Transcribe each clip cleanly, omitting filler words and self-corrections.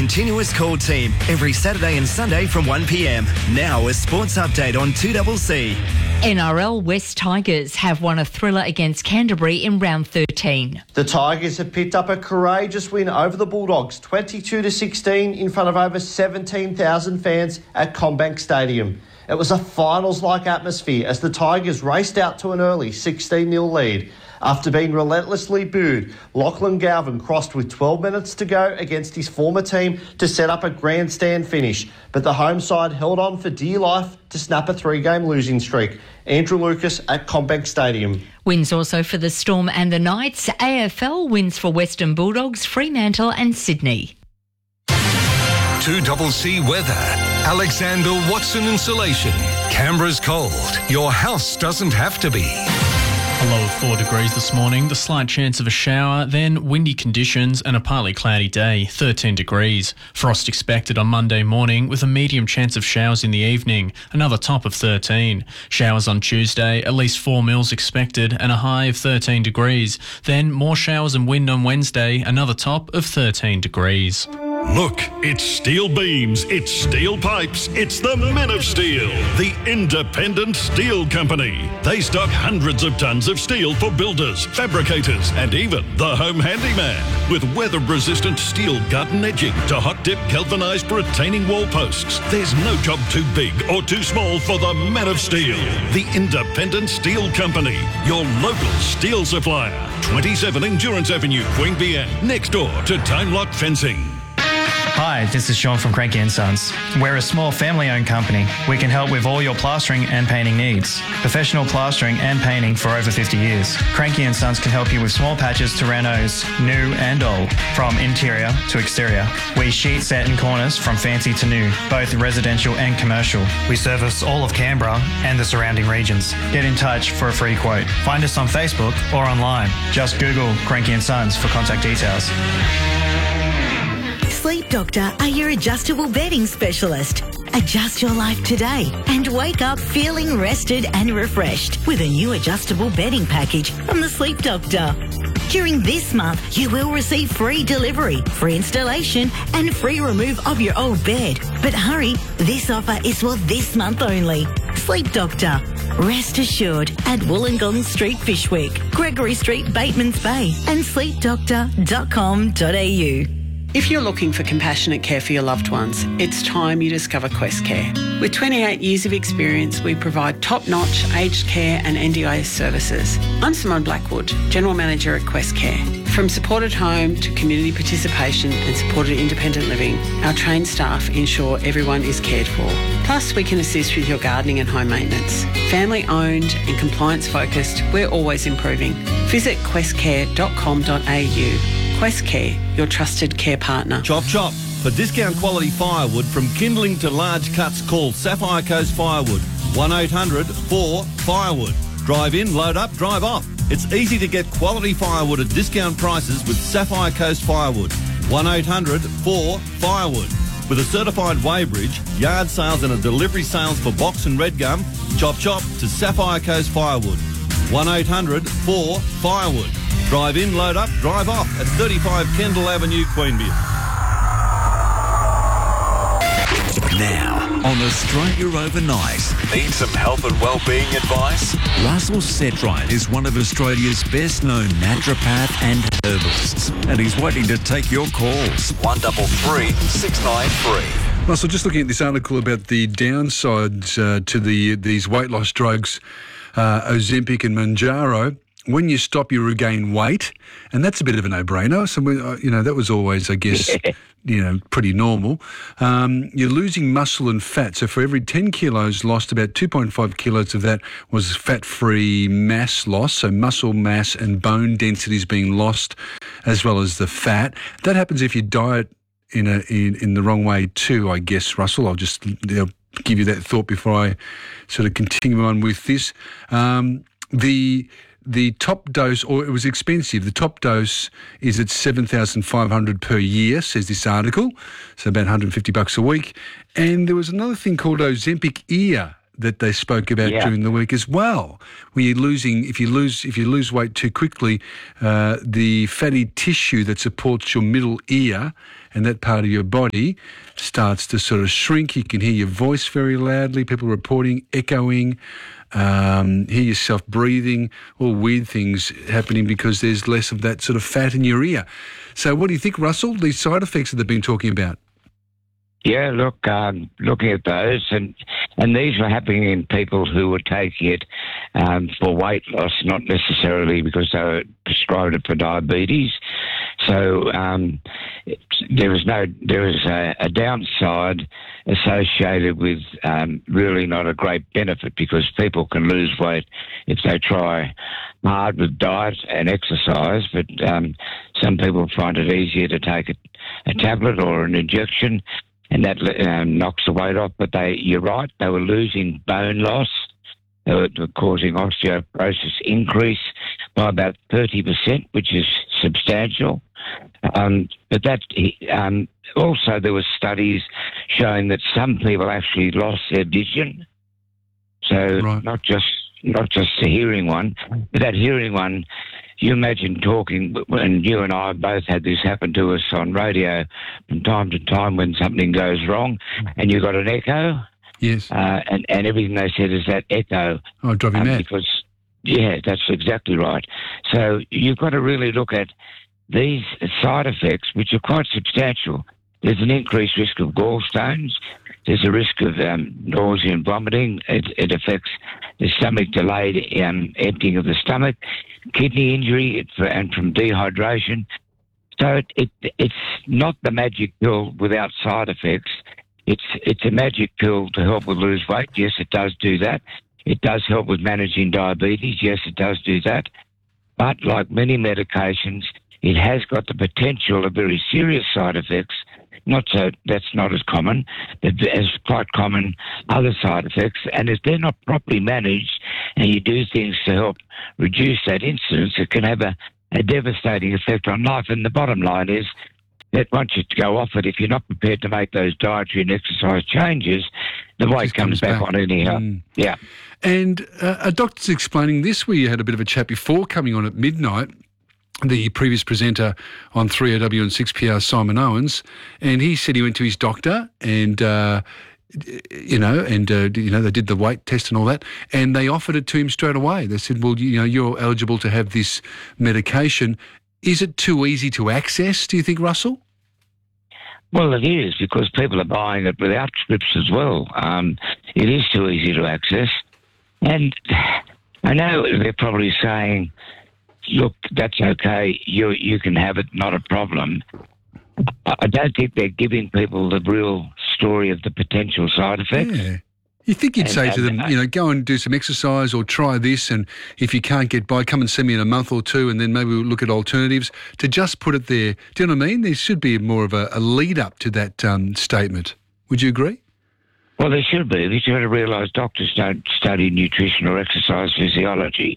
continuous call team every Saturday and Sunday from 1 p.m. Now a sports update on 2CC. NRL West Tigers have won a thriller against Canterbury in round 13. The Tigers have picked up a courageous win over the Bulldogs, 22-16 in front of over 17,000 fans at CommBank Stadium. It was a finals-like atmosphere as the Tigers raced out to an early 16-0 lead. After being relentlessly booed, Lachlan Galvin crossed with 12 minutes to go against his former team to set up a grandstand finish, but the home side held on for dear life to snap a 3-game losing streak. Andrew Lucas at CommBank Stadium. Wins also for the Storm and the Knights. AFL wins for Western Bulldogs, Fremantle and Sydney. 2CC weather. Alexander Watson Insulation. Canberra's cold. Your house doesn't have to be. A low of 4 degrees this morning, the slight chance of a shower, then windy conditions and a partly cloudy day, 13 degrees. Frost expected on Monday morning with a medium chance of showers in the evening, another top of 13. Showers on Tuesday, at least 4 mils expected and a high of 13 degrees. Then more showers and wind on Wednesday, another top of 13 degrees. Look, it's steel beams, it's steel pipes, it's the Men of Steel, the independent steel company. They stock hundreds of tons of steel for builders, fabricators, and even the home handyman. With weather-resistant steel gut and edging to hot-dip galvanised retaining wall posts, there's no job too big or too small for the Men of Steel, the independent steel company, your local steel supplier. 27 Endurance Avenue, Queanbeyan, next door to Time Lock Fencing. Hi, this is Sean from Cranky & Sons. We're a small family-owned company. We can help with all your plastering and painting needs. Professional plastering and painting for over 50 years. Cranky & Sons can help you with small patches to renos, new and old, from interior to exterior. We sheet, set and corners from fancy to new, both residential and commercial. We service all of Canberra and the surrounding regions. Get in touch for a free quote. Find us on Facebook or online. Just Google Cranky & Sons for contact details. Sleep Doctor are your adjustable bedding specialist. Adjust your life today and wake up feeling rested and refreshed with a new adjustable bedding package from the Sleep Doctor. During this month, you will receive free delivery, free installation and free remove of your old bed. But hurry, this offer is for this month only. Sleep Doctor. Rest assured at Wollongong Street, Fyshwick, Gregory Street, Batemans Bay and sleepdoctor.com.au. If you're looking for compassionate care for your loved ones, it's time you discover Quest Care. With 28 years of experience, we provide top-notch aged care and NDIS services. I'm Simone Blackwood, General Manager at Quest Care. From supported home to community participation and supported independent living, our trained staff ensure everyone is cared for. Plus, we can assist with your gardening and home maintenance. Family-owned and compliance-focused, we're always improving. Visit questcare.com.au. Quest Care, your trusted care partner. Chop chop. For discount quality firewood from kindling to large cuts, call Sapphire Coast Firewood. 1-800-4-FIREWOOD. Drive in, load up, drive off. It's easy to get quality firewood at discount prices with Sapphire Coast Firewood. 1-800-4-FIREWOOD. With a certified weighbridge, yard sales and a delivery sales for box and red gum, chop chop to Sapphire Coast Firewood. 1-800-4-FIREWOOD. Drive in, load up, drive off at 35 Kendall Avenue, Queanbeyan. Now, on Australia Overnight. Need some health and well-being advice? Russell Setright is one of Australia's best-known naturopath and herbalists, and he's waiting to take your calls. 133 693. Russell, just looking at this article about the downsides to these weight loss drugs, Ozempic and Mounjaro. When you stop, you regain weight, and that's a bit of a no-brainer. So, that was always, I guess, pretty normal. You're losing muscle and fat. So for every 10 kilos lost, about 2.5 kilos of that was fat-free mass loss. So muscle mass and bone density is being lost, as well as the fat. That happens if you diet in the wrong way too, I guess, Russell. I'll just give you that thought before I sort of continue on with this. The top dose, or it was expensive, the top dose is at $7,500 per year, says this article, so about $150 a week. And there was another thing called Ozempic Ear that they spoke about during the week as well. When you're losing, if you lose weight too quickly, the fatty tissue that supports your middle ear and that part of your body starts to sort of shrink. You can hear your voice very loudly, people reporting echoing, hear yourself breathing, all weird things happening because there's less of that sort of fat in your ear. So what do you think, Russell, these side effects that they've been talking about? Yeah, look, looking at those, and these were happening in people who were taking it for weight loss, not necessarily because they were prescribed it for diabetes. So there was a downside associated with really not a great benefit, because people can lose weight if they try hard with diet and exercise, but some people find it easier to take a tablet or an injection, and that knocks the weight off. But you're right, they were losing bone loss. They were causing osteoporosis increase by about 30%, which is substantial. But that also there were studies showing that some people actually lost their vision. So not just the hearing one, but that hearing one. You imagine talking, and you and I both had this happen to us on radio from time to time when something goes wrong, and you got an echo. Yes. And everything they said is that echo. Oh, drive you mad. Because, yeah, that's exactly right. So you've got to really look at these side effects, which are quite substantial. There's an increased risk of gallstones. There's a risk of nausea and vomiting. It affects the stomach, delayed emptying of the stomach, kidney injury, and from dehydration. So it's not the magic pill without side effects. It's a magic pill to help with lose weight. Yes, it does do that. It does help with managing diabetes. Yes, it does do that. But like many medications, it has got the potential of very serious side effects. That's not as common, but as quite common other side effects. And if they're not properly managed and you do things to help reduce that incidence, it can have a devastating effect on life. And the bottom line is that once you go off it, if you're not prepared to make those dietary and exercise changes, the weight comes back on anyhow. Yeah. And a doctor's explaining this. We had a bit of a chat before coming on at midnight, the previous presenter on 3AW and 6PR, Simon Owens, and he said he went to his doctor and, they did the weight test and all that, and they offered it to him straight away. They said, well, you're eligible to have this medication. Is it too easy to access, do you think, Russell? Well, it is, because people are buying it without scripts as well. It is too easy to access. And I know they're probably saying, look, that's okay, you can have it, not a problem. I don't think they're giving people the real story of the potential side effects. Yeah. You think you'd say to them, go and do some exercise or try this, and if you can't get by, come and see me in a month or two, and then maybe we'll look at alternatives, to just put it there. Do you know what I mean? There should be more of a lead-up to that statement. Would you agree? Well, there should be. You've got to realise doctors don't study nutrition or exercise physiology.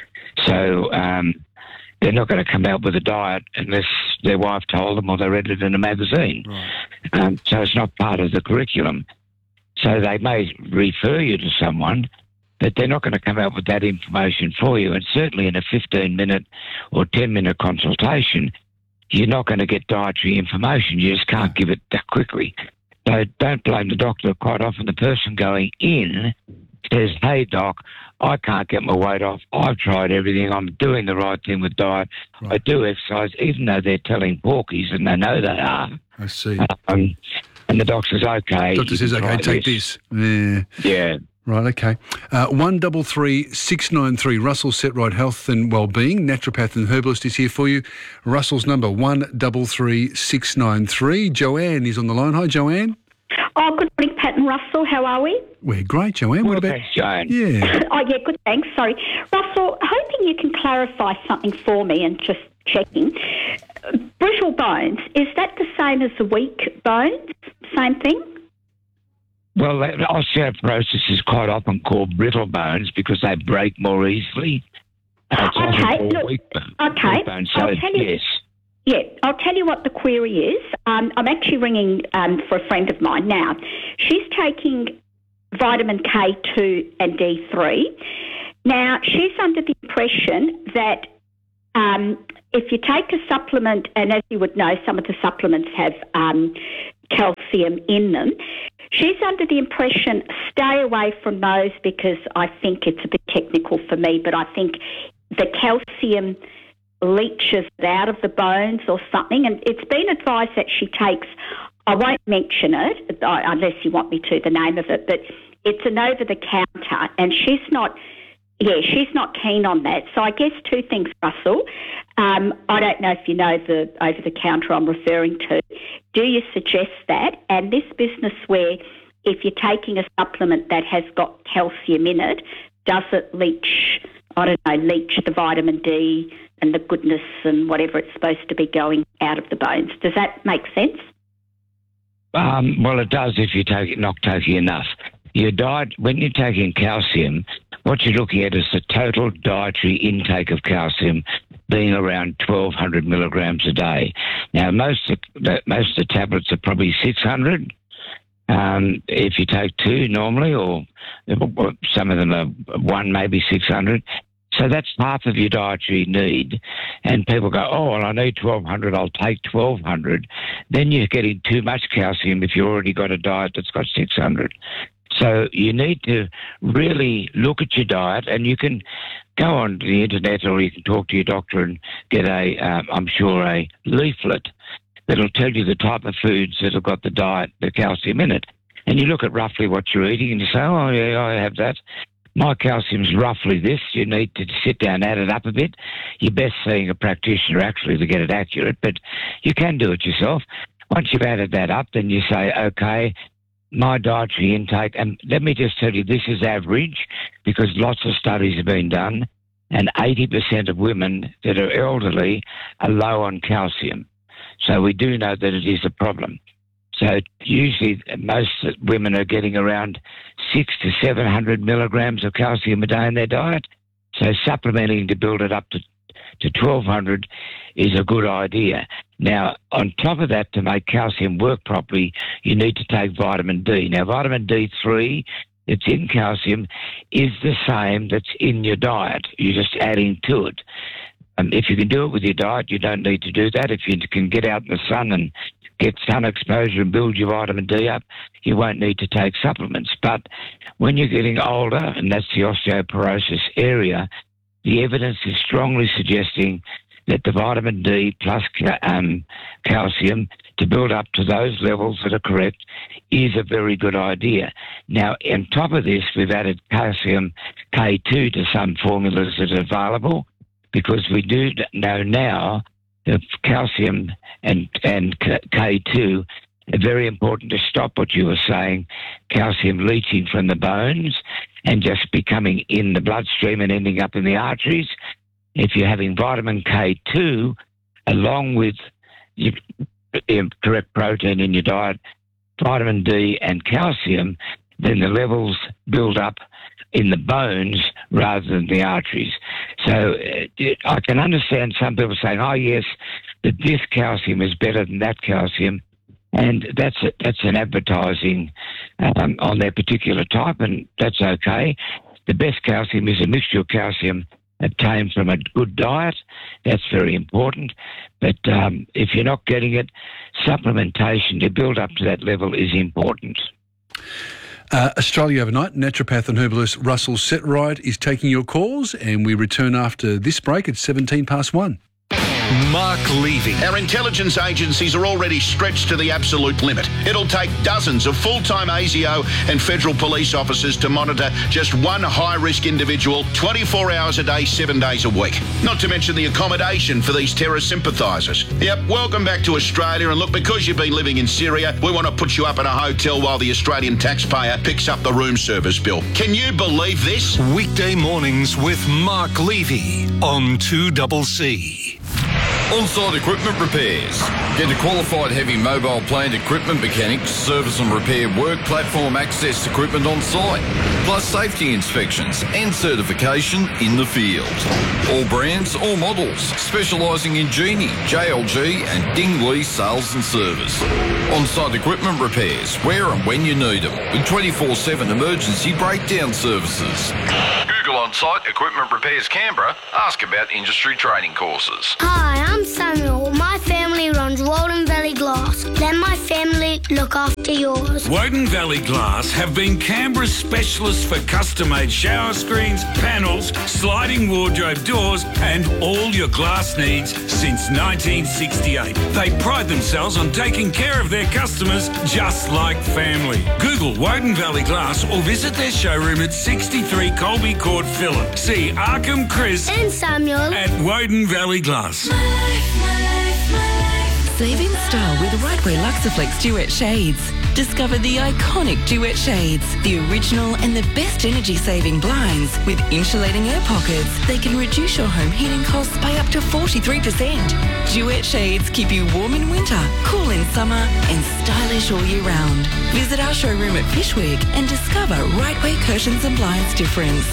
So they're not going to come out with a diet unless their wife told them or they read it in a magazine. Right. So it's not part of the curriculum. So they may refer you to someone, but they're not going to come out with that information for you. And certainly in a 15-minute or 10-minute consultation, you're not going to get dietary information. You just can't give it that quickly. So don't blame the doctor. Quite often the person going in says, hey, doc, I can't get my weight off. I've tried everything. I'm doing the right thing with diet. Right. I do exercise, even though they're telling porkies, and they know they are. I see. And the doctor says, okay. Doctor says, okay, take this. Yeah. Right, okay. 133 693. Russell Setright Health and Wellbeing, naturopath and herbalist, is here for you. Russell's number 133 693. Joanne is on the line. Hi, Joanne. Oh, good morning, Pat and Russell. How are we? We're great, Joanne. What about... Thanks, Joanne. Yeah. Yeah, good, thanks. Sorry. Russell, hoping you can clarify something for me and just checking. Brittle bones, is that the same as the weak bones? Same thing? Well, osteoporosis is quite often called brittle bones because they break more easily. Okay, look, weak bones. So, I'll tell you, yes. Yeah, I'll tell you what the query is. I'm actually ringing for a friend of mine now. She's taking vitamin K2 and D3. Now, she's under the impression that if you take a supplement, and as you would know, some of the supplements have calcium in them, she's under the impression, stay away from those because I think it's a bit technical for me, but I think the calcium leaches it out of the bones or something, and it's been advised that she takes, I won't mention it unless you want me to, the name of it, but it's an over-the-counter, and she's not keen on that. So I guess two things, Russell. I don't know if you know the over-the-counter I'm referring to. Do you suggest that? And this business where if you're taking a supplement that has got calcium in it, does it leach the vitamin D and the goodness and whatever it's supposed to be going out of the bones? Does that make sense? Well, it does if you're not taking enough. Your diet, when you're taking calcium, what you're looking at is the total dietary intake of calcium being around 1,200 milligrams a day. Now, most of the tablets are probably 600 if you take two normally, or some of them are one, maybe 600. So that's half of your dietary need. And people go, oh, well, I need 1,200, I'll take 1,200. Then you're getting too much calcium if you've already got a diet that's got 600. So you need to really look at your diet, and you can go on the internet or you can talk to your doctor and get I'm sure, a leaflet that'll tell you the type of foods that have got the calcium in it. And you look at roughly what you're eating and you say, oh, yeah, I have that. My calcium's roughly this. You need to sit down and add it up a bit. You're best seeing a practitioner actually to get it accurate, but you can do it yourself. Once you've added that up, then you say, okay, my dietary intake, and let me just tell you, this is average because lots of studies have been done, and 80% of women that are elderly are low on calcium. So we do know that it is a problem. So usually most women are getting around 600 to 700 milligrams of calcium a day in their diet. So supplementing to build it up to 1,200 is a good idea. Now, on top of that, to make calcium work properly, you need to take vitamin D. Now, vitamin D3 that's in calcium is the same that's in your diet. You're just adding to it. If you can do it with your diet, you don't need to do that. If you can get out in the sun and get sun exposure and build your vitamin D up, you won't need to take supplements. But when you're getting older, and that's the osteoporosis area, the evidence is strongly suggesting that the vitamin D plus calcium to build up to those levels that are correct is a very good idea. Now, on top of this, we've added calcium K2 to some formulas that are available, because we do know now that calcium and K2 are very important to stop what you were saying, calcium leaching from the bones and just becoming in the bloodstream and ending up in the arteries. If you're having vitamin K2 along with your correct protein in your diet, vitamin D and calcium, then the levels build up in the bones rather than the arteries. So I can understand some people saying, oh, yes, that this calcium is better than that calcium. And that's an advertising on their particular type, and that's okay. The best calcium is a mixture of calcium obtained from a good diet. That's very important. But if you're not getting it, supplementation to build up to that level is important. Australia Overnight, naturopath and herbalist Russell Setright is taking your calls, and we return after this break at 1:17 Mark Levy. Our intelligence agencies are already stretched to the absolute limit. It'll take dozens of full-time ASIO and federal police officers to monitor just one high-risk individual 24 hours a day, 7 days a week. Not to mention the accommodation for these terror sympathisers. Yep, welcome back to Australia, and look, because you've been living in Syria, we want to put you up in a hotel while the Australian taxpayer picks up the room service bill. Can you believe this? Weekday mornings with Mark Levy on 2CC. On-site equipment repairs. Get a qualified heavy mobile plant equipment mechanic to service and repair work platform access equipment on site, plus safety inspections and certification in the field. All brands, all models, specialising in Genie, JLG and Dingley sales and service. On-site equipment repairs, where and when you need them, with 24/7 emergency breakdown services. Google on On-Site Equipment Repairs Canberra, ask about industry training courses. Hi, I'm Samuel. My family runs Walden Valley Glass. Let my family look after yours. Woden Valley Glass have been Canberra's specialists for custom-made shower screens, panels, sliding wardrobe doors and all your glass needs since 1968. They pride themselves on taking care of their customers just like family. Google Woden Valley Glass or visit their showroom at 63 Colby Court, Phillip. See Arkham, Chris and Samuel at Woden Valley Glass. Save in style with Rightway Luxaflex Duet Shades. Discover the iconic Duet Shades, the original and the best energy-saving blinds with insulating air pockets. They can reduce your home heating costs by up to 43%. Duet Shades keep you warm in winter, cool in summer and stylish all year round. Visit our showroom at Fishwick and discover Rightway Curtains and Blinds difference.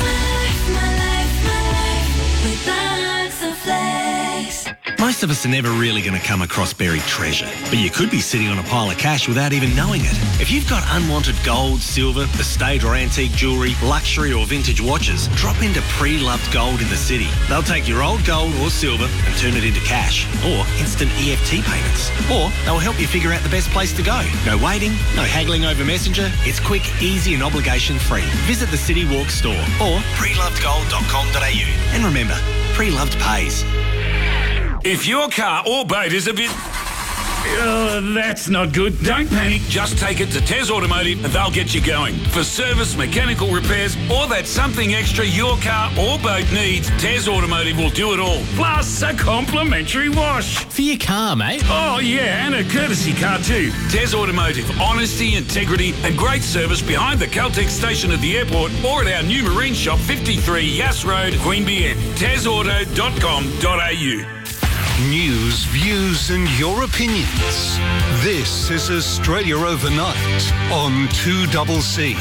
Most of us are never really going to come across buried treasure, but you could be sitting on a pile of cash without even knowing it. If you've got unwanted gold, silver, estate or antique jewellery, luxury or vintage watches, drop into Pre-Loved Gold in the city. They'll take your old gold or silver and turn it into cash, or instant EFT payments. Or they'll help you figure out the best place to go. No waiting, no haggling over Messenger. It's quick, easy and obligation-free. Visit the City Walk store or prelovedgold.com.au. And remember, Pre-Loved pays. If your car or boat is a bit... that's not good. Don't panic. Just take it to Tez Automotive and they'll get you going. For service, mechanical repairs, or that something extra your car or boat needs, Tez Automotive will do it all. Plus a complimentary wash. For your car, mate. Oh, yeah, and a courtesy car too. Tez Automotive. Honesty, integrity and great service behind the Caltex station at the airport or at our new marine shop, 53 Yass Road, Queanbeyan. TezAuto.com.au. News, views and your opinions. This is Australia Overnight on 2CC.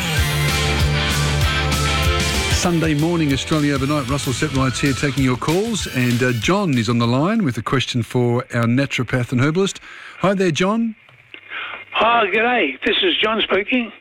Sunday morning, Australia Overnight. Russell Setrights here taking your calls, and John is on the line with a question for our naturopath and herbalist. Hi there, John. Oh, g'day. This is John speaking.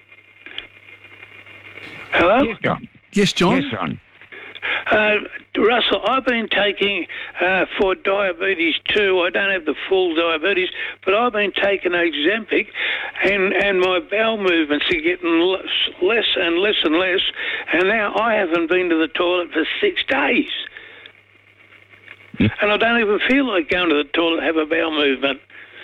Hello? Yes, John. Yes, John. Yes, John. Russell, I've been taking for diabetes too. I don't have the full diabetes, but I've been taking Ozempic, and my bowel movements are getting less and less and less, and now I haven't been to the toilet for 6 days. And I don't even feel like going to the toilet to have a bowel movement.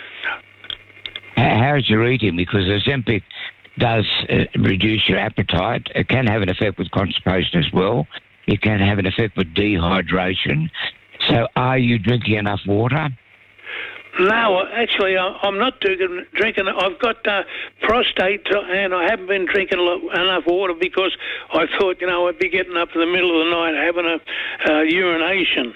How's your eating? Because Ozempic does reduce your appetite. It can have an effect with constipation as well. It can have an effect with dehydration. So are you drinking enough water? No, actually, I'm not drinking. I've got prostate, and I haven't been drinking enough water because I thought, I'd be getting up in the middle of the night having a urination.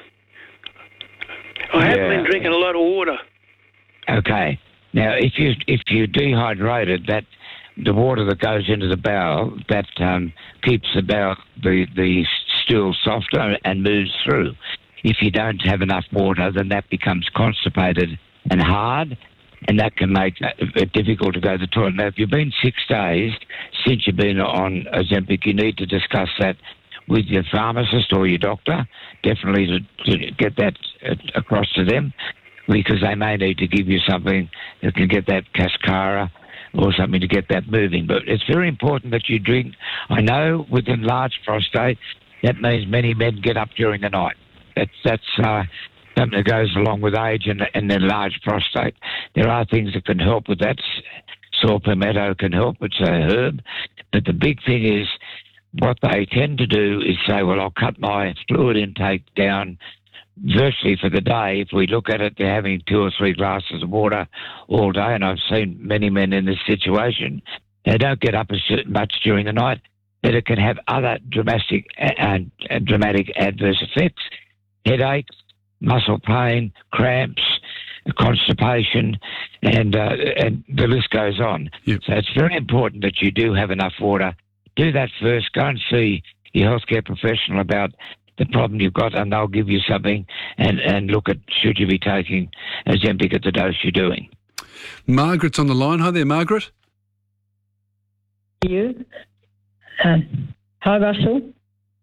I haven't been drinking a lot of water. Okay. Now, if you dehydrated, that the water that goes into the bowel, that keeps the bowel, the stool softer and moves through. If you don't have enough water, then that becomes constipated and hard, and that can make it difficult to go to the toilet. Now, if you've been 6 days since you've been on Ozempic, you need to discuss that with your pharmacist or your doctor, definitely to get that across to them, because they may need to give you something that can get that Cascara or something to get that moving. But it's very important that you drink. I know with enlarged prostate, that means many men get up during the night. That's something that goes along with age and enlarged prostate. There are things that can help with that. Saw palmetto can help. It's a herb. But the big thing is what they tend to do is say, well, I'll cut my fluid intake down virtually for the day. If we look at it, they're having 2 or 3 glasses of water all day, and I've seen many men in this situation. They don't get up as much during the night, but it can have other dramatic adverse effects: headaches, muscle pain, cramps, constipation, and the list goes on. Yep. So it's very important that you do have enough water. Do that first. Go and see your healthcare professional about the problem you've got, and they'll give you something and look at should you be taking Ozempic at the dose you're doing. Margaret's on the line. Hi there, Margaret. You. Hi, Russell.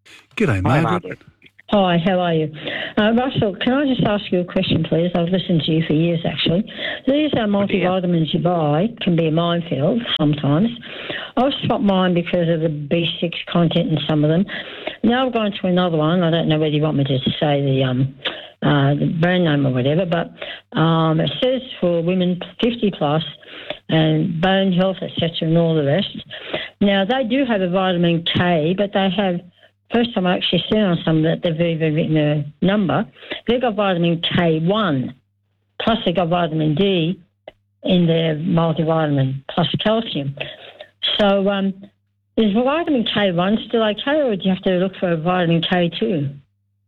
G'day, Margaret. Hi, how are you? Russell, can I just ask you a question, please? I've listened to you for years, actually. These multivitamins you buy can be a minefield sometimes. I've stopped mine because of the B6 content in some of them. Now I've gone to another one. I don't know whether you want me to say the brand name or whatever, but it says for women 50 plus and bone health, etc., and all the rest. Now, they do have a vitamin K, but they have... First time I actually seen on some that they've even written a number. They've got vitamin K1, plus they've got vitamin D in their multivitamin, plus calcium. So is vitamin K1 still okay, or do you have to look for a vitamin K2?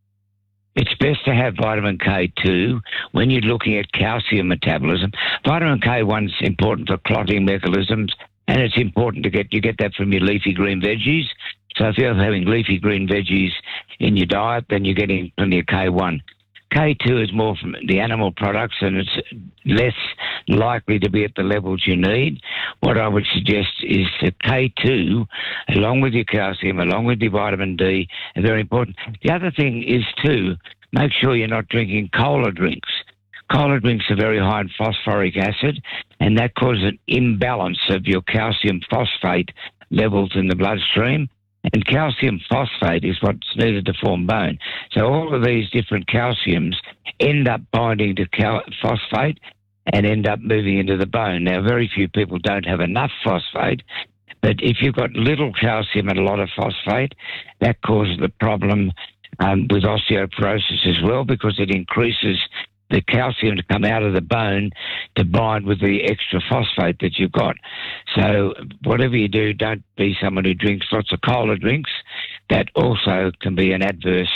It's best to have vitamin K2 when you're looking at calcium metabolism. Vitamin K1 is important for clotting mechanisms, and it's important to get that from your leafy green veggies. So if you're having leafy green veggies in your diet, then you're getting plenty of K1. K2 is more from the animal products, and it's less likely to be at the levels you need. What I would suggest is that K2, along with your calcium, along with your vitamin D, are very important. The other thing is, too, make sure you're not drinking cola drinks. Cola drinks are very high in phosphoric acid, and that causes an imbalance of your calcium phosphate levels in the bloodstream. And calcium phosphate is what's needed to form bone. So all of these different calciums end up binding to phosphate and end up moving into the bone. Now, very few people don't have enough phosphate, but if you've got little calcium and a lot of phosphate, that causes the problem with osteoporosis as well, because it increases the calcium to come out of the bone to bind with the extra phosphate that you've got. So whatever you do, don't be someone who drinks lots of cola drinks. That also can be an adverse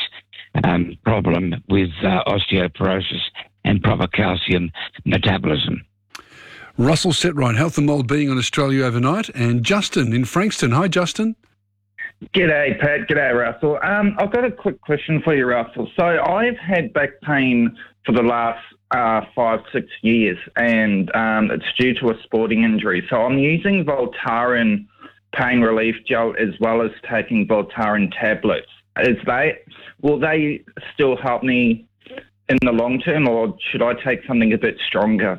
problem with osteoporosis and proper calcium metabolism. Russell Setright, Health and Wellbeing on Australia Overnight, and Justin in Frankston. Hi, Justin. G'day, Pat. G'day, Russell. I've got a quick question for you, Russell. So I've had back pain for the last 5-6 years, and it's due to a sporting injury. So I'm using Voltaren pain relief gel as well as taking Voltaren tablets. Will they still help me in the long term, or should I take something a bit stronger?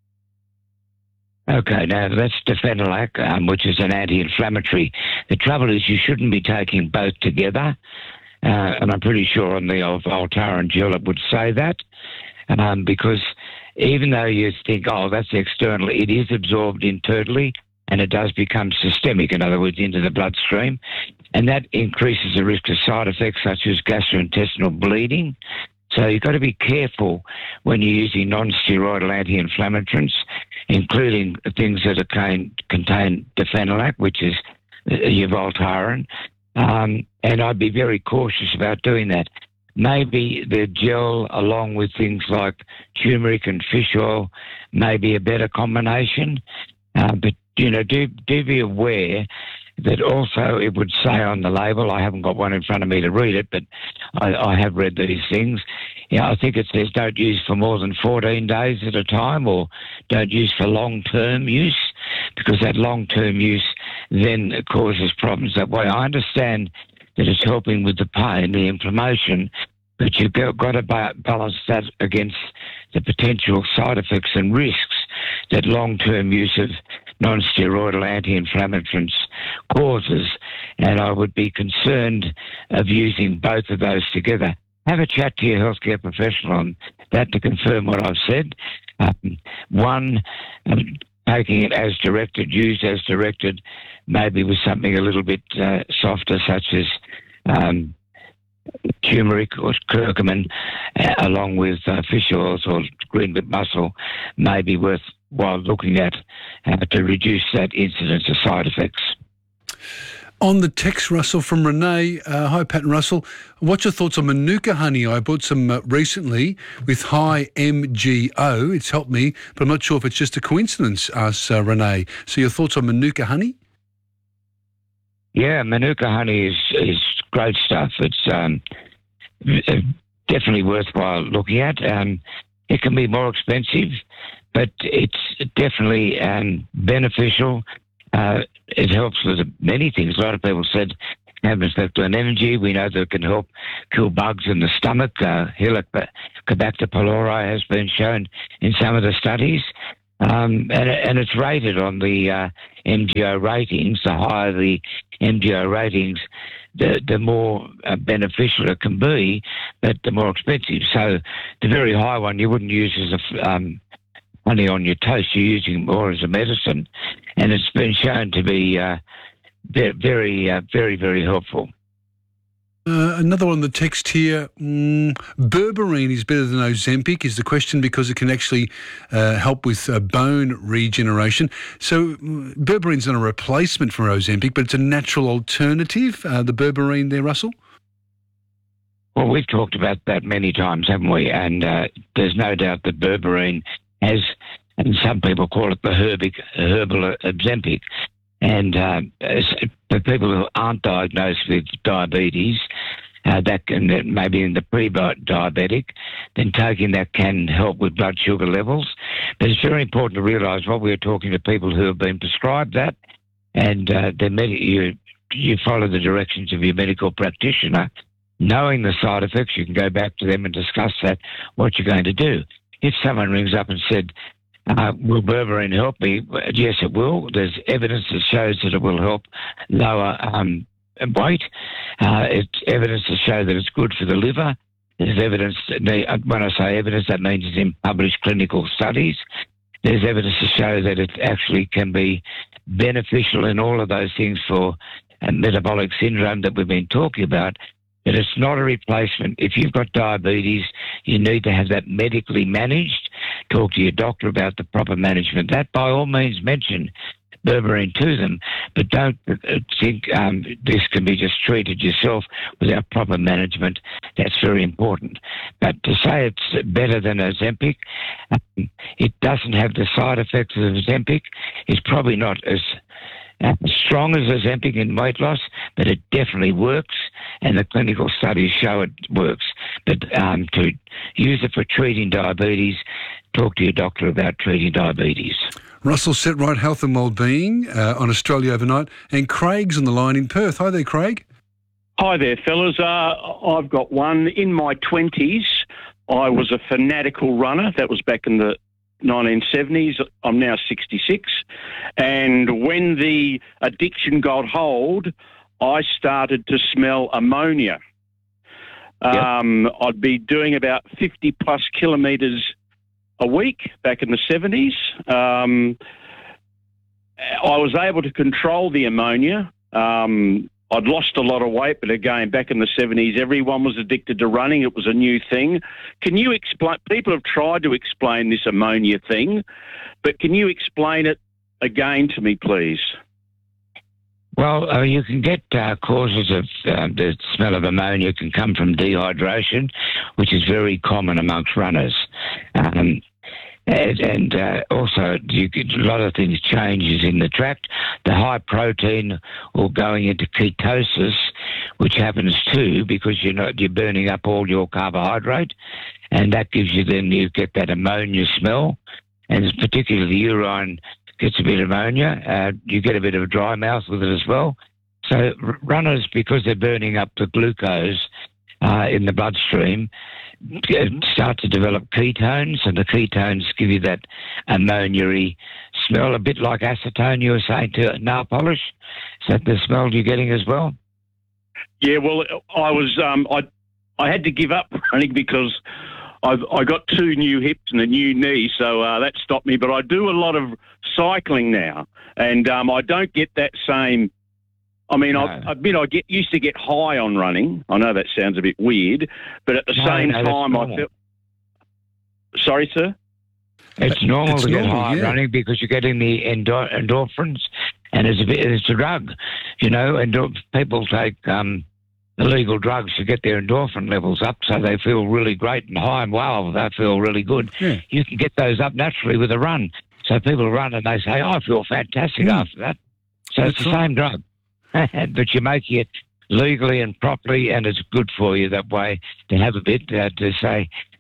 Okay, now that's Defenelac, which is an anti-inflammatory. The trouble is you shouldn't be taking both together, and I'm pretty sure on the old Voltaren gel it would say that, because even though you think, oh, that's external, it is absorbed internally, and it does become systemic, in other words, into the bloodstream, and that increases the risk of side effects such as gastrointestinal bleeding. So you've got to be careful when you're using non-steroidal anti-inflammatories, including things that contain Defenelac, which is your Voltaren, and I'd be very cautious about doing that. Maybe the gel, along with things like turmeric and fish oil, may be a better combination, but do be aware that also it would say on the label, I haven't got one in front of me to read it, but I have read these things. I think it says don't use for more than 14 days at a time, or don't use for long-term use, because that long-term use then causes problems that way. I understand that it's helping with the pain, the inflammation, but you've got to balance that against the potential side effects and risks that long-term use of non-steroidal anti-inflammatories causes, and I would be concerned of using both of those together. Have a chat to your healthcare professional on that to confirm what I've said. Taking it as directed, used as directed, maybe with something a little bit softer, such as turmeric or curcumin, along with fish oils or green whip mussel, may be worthwhile looking at to reduce that incidence of side effects. On the text, Russell, from Renee, hi Pat and Russell, what's your thoughts on Manuka honey? I bought some recently with high MGO. It's helped me, but I'm not sure if it's just a coincidence, asks Renee. So your thoughts on Manuka honey? Yeah, Manuka honey is great stuff. It's definitely worthwhile looking at. It can be more expensive, but it's definitely beneficial. It helps with many things. A lot of people said camptothecin energy. We know that it can help kill bugs in the stomach. Helicobacter pylori has been shown in some of the studies. And it's rated on the MGO ratings. The higher the MGO ratings, the more beneficial it can be, but the more expensive. So the very high one you wouldn't use as a honey on your toast. You're using it more as a medicine, and it's been shown to be very, very helpful. Another one on the text here. Berberine is better than Ozempic is the question, because it can actually help with bone regeneration. So Berberine's not a replacement for Ozempic, but it's a natural alternative, the Berberine there, Russell? Well, we've talked about that many times, haven't we? And there's no doubt that Berberine has, and some people call it the herbal Ozempic. And for people who aren't diagnosed with diabetes, that can maybe in the pre-diabetic, then taking that can help with blood sugar levels. But it's very important to realise what we're talking to people who have been prescribed that, and you follow the directions of your medical practitioner. Knowing the side effects, you can go back to them and discuss that, what you're going to do. If someone rings up and said, will Berberine help me? Yes, it will. There's evidence that shows that it will help lower weight. It's evidence to show that it's good for the liver. There's evidence, when I say evidence, that means it's in published clinical studies. There's evidence to show that it actually can be beneficial in all of those things for metabolic syndrome that we've been talking about. But it's not a replacement. If you've got diabetes, you need to have that medically managed. Talk to your doctor about the proper management. That, by all means, mention Berberine to them, but don't think this can be just treated yourself without proper management. That's very important. But to say it's better than Ozempic, it doesn't have the side effects of Ozempic. It's probably not as strong as Ozempic in weight loss, but it definitely works, and the clinical studies show it works. But to use it for treating diabetes, talk to your doctor about treating diabetes. Russell Setright, Health and Wellbeing on Australia Overnight, and Craig's on the line in Perth. Hi there, Craig. Hi there, fellas. I've got one. In my 20s, I was a fanatical runner. That was back in the 1970s. I'm now 66. And when the addiction got hold, I started to smell ammonia. Yep. I'd be doing about 50 plus kilometres a week back in the 70s. I was able to control the ammonia. I'd lost a lot of weight, but again, back in the 70s, everyone was addicted to running. It was a new thing. Can you explain? People have tried to explain this ammonia thing, but can you explain it again to me, please? Well, you can get causes of the smell of ammonia can come from dehydration, which is very common amongst runners. And also, you get a lot of things changes in the tract. The high protein or going into ketosis, which happens too because you're burning up all your carbohydrate, and that gives you you get that ammonia smell, and particularly the urine gets a bit of ammonia. You get a bit of a dry mouth with it as well. So runners, because they're burning up the glucose in the bloodstream, start to develop ketones, and the ketones give you that ammonia-y smell, a bit like acetone you were saying to nail polish. Is that the smell you're getting as well? Yeah, well, I was I had to give up running because I got 2 new hips and a new knee, so that stopped me. But I do a lot of cycling now, and I don't get that same. I mean, no. I admit used to get high on running. I know that sounds a bit weird, but at the same time, I feel. Sorry, sir? It's normal to get high running because you're getting the endorphins, and it's a drug, and people take illegal drugs to get their endorphin levels up so they feel really great and high and wow, they feel really good. Yeah. You can get those up naturally with a run. So people run and they say, I feel fantastic after that. So it's the same drug. But you're making it legally and properly, and it's good for you that way to have a bit to say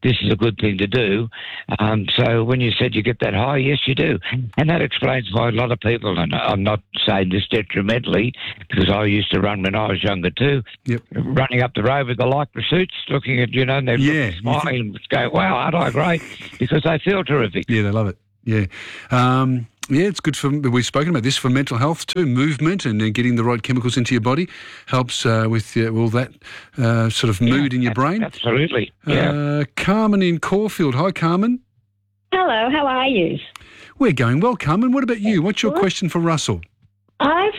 this is a good thing to do. So when you said you get that high, yes, you do. And that explains why a lot of people, and I'm not saying this detrimentally, because I used to run when I was younger too, running up the road with the lycra suits, looking at, and they're smiling and going, wow, aren't I great? Because they feel terrific. Yeah, they love it. Yeah. It's good we've spoken about this for mental health too. Movement and getting the right chemicals into your body helps with all that sort of mood in your brain. Absolutely. Yeah. Carmen in Caulfield. Hi, Carmen. Hello, how are you? We're going well, Carmen. What about you? What's your question for Russell? I've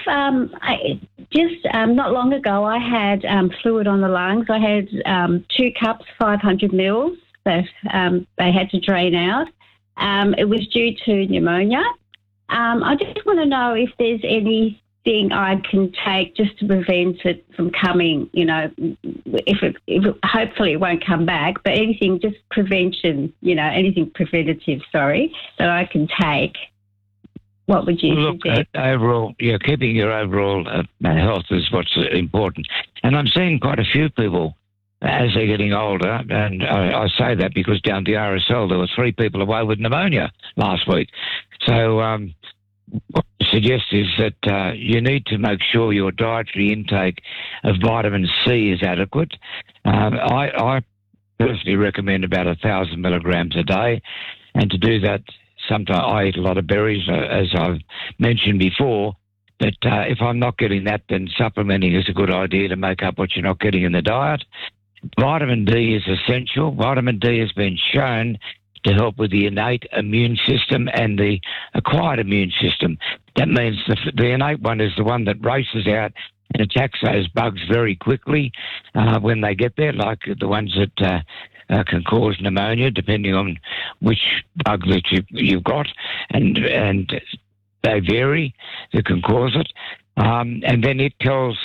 not long ago I had fluid on the lungs. I had 2 cups, 500 mils that they had to drain out. It was due to pneumonia. I just want to know if there's anything I can take just to prevent it from coming, if it hopefully it won't come back, but anything, just prevention, anything preventative, that I can take. What would you suggest? Overall, keeping your overall health is what's important. And I'm seeing quite a few people as they're getting older, and I say that because down the RSL there were 3 people away with pneumonia last week. So what I suggest is that you need to make sure your dietary intake of vitamin C is adequate. I personally recommend about 1,000 milligrams a day, and to do that, sometimes I eat a lot of berries, as I've mentioned before. But if I'm not getting that, then supplementing is a good idea to make up what you're not getting in the diet. Vitamin D is essential. Vitamin D has been shown to help with the innate immune system and the acquired immune system. That means the innate one is the one that races out and attacks those bugs very quickly when they get there, like the ones that can cause pneumonia, depending on which bug that you've got, and they vary that can cause it. And then it tells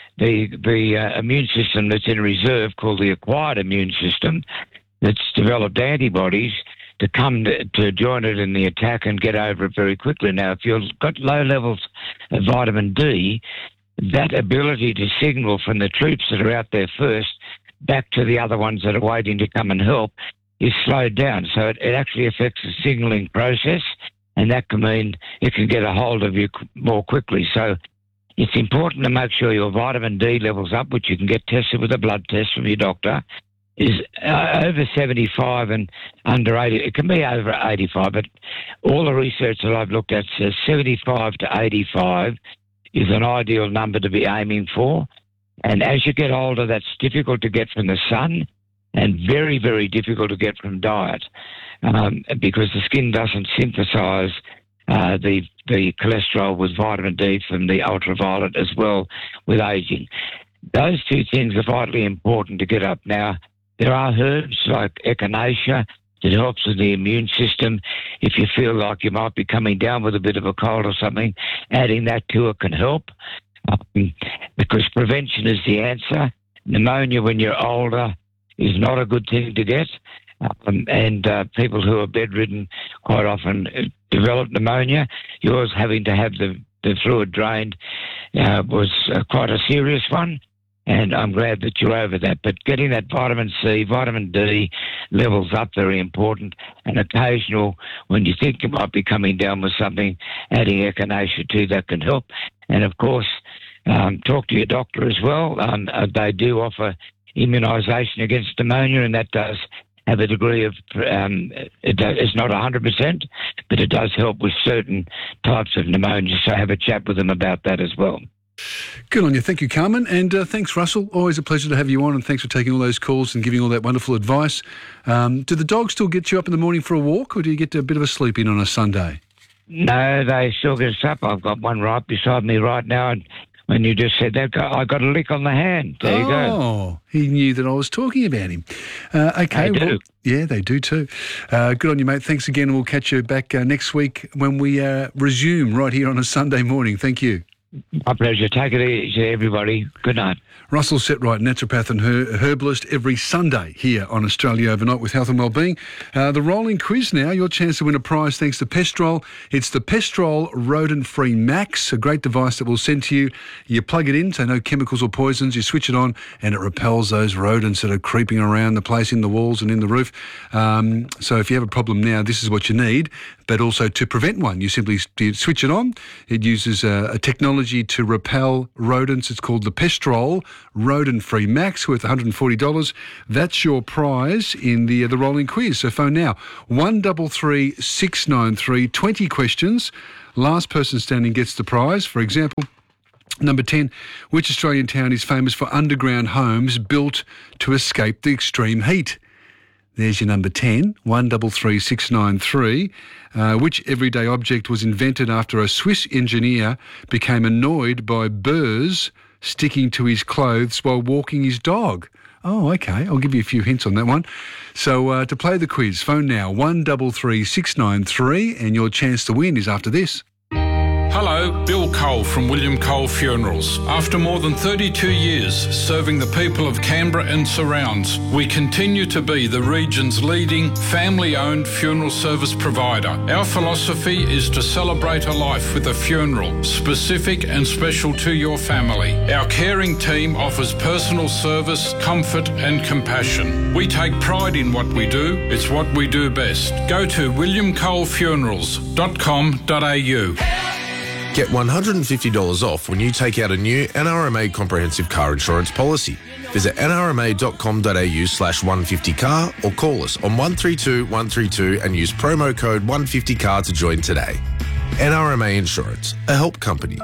the immune system that's in reserve, called the acquired immune system, that's developed antibodies to come to join it in the attack and get over it very quickly. Now, if you've got low levels of vitamin D, that ability to signal from the troops that are out there first back to the other ones that are waiting to come and help is slowed down. So it actually affects the signalling process, and that can mean it can get a hold of you more quickly. So it's important to make sure your vitamin D level's up, which you can get tested with a blood test from your doctor, is over 75 and under 80. It can be over 85, but all the research that I've looked at says 75 to 85 is an ideal number to be aiming for. And as you get older, that's difficult to get from the sun and very, very difficult to get from diet because the skin doesn't synthesize the cholesterol with vitamin D from the ultraviolet as well with aging. Those 2 things are vitally important to get up. Now, there are herbs like echinacea that helps with the immune system. If you feel like you might be coming down with a bit of a cold or something, adding that to it can help because prevention is the answer. Pneumonia when you're older is not a good thing to get. And people who are bedridden quite often develop pneumonia. Yours having to have the fluid drained was quite a serious one, and I'm glad that you're over that. But getting that vitamin C, vitamin D levels up, very important, and occasional, when you think you might be coming down with something, adding echinacea to that can help. And, of course, talk to your doctor as well. They do offer immunisation against pneumonia, and that does have a degree of, it's not 100%, but it does help with certain types of pneumonia. So have a chat with them about that as well. Good on you. Thank you, Carmen. And thanks, Russell. Always a pleasure to have you on, and thanks for taking all those calls and giving all that wonderful advice. Do the dogs still get you up in the morning for a walk, or do you get a bit of a sleep in on a Sunday? No, they still get us up. I've got one right beside me right now, and when you just said that, I got a lick on the hand. There you go. Oh, he knew that I was talking about him. Okay. They do. Well, yeah, they do too. Good on you, mate. Thanks again. We'll catch you back next week when we resume right here on a Sunday morning. Thank you. My pleasure. Take it easy, everybody. Good night. Russell Setright, naturopath and herbalist, every Sunday here on Australia Overnight with Health and Wellbeing. The rolling quiz now, your chance to win a prize thanks to Pestrol. It's the Pestrol Rodent-Free Max, a great device that will send to you. You plug it in, so no chemicals or poisons. You switch it on and it repels those rodents that are creeping around the place, in the walls and in the roof. So if you have a problem now, this is what you need. But also to prevent one, you simply switch it on. It uses a technology to repel rodents. It's called the Pestrol Rodent-Free Max, worth $140. That's your prize in the rolling quiz. So phone now, 133 693, 20 questions. Last person standing gets the prize. For example, number 10, which Australian town is famous for underground homes built to escape the extreme heat? There's your number 10, 133 693. Which everyday object was invented after a Swiss engineer became annoyed by burrs sticking to his clothes while walking his dog? Oh, okay. I'll give you a few hints on that one. So to play the quiz, phone now, 133 693, and your chance to win is after this. Hello, Bill Cole from William Cole Funerals. After more than 32 years serving the people of Canberra and surrounds, we continue to be the region's leading family-owned funeral service provider. Our philosophy is to celebrate a life with a funeral specific and special to your family. Our caring team offers personal service, comfort and compassion. We take pride in what we do. It's what we do best. Go to williamcolefunerals.com.au. Get $150 off when you take out a new NRMA comprehensive car insurance policy. Visit nrma.com.au/150car or call us on 132 132 and use promo code 150car to join today. NRMA Insurance, a help company.